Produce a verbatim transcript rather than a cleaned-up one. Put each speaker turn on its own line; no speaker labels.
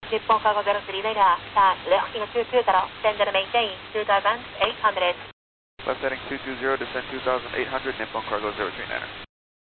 Nippon Cargo zero three radar, uh, lifting two two zero, send and maintain two thousand eight hundred.
Left heading two two zero, descend two thousand eight hundred, Nippon Cargo zero three niner.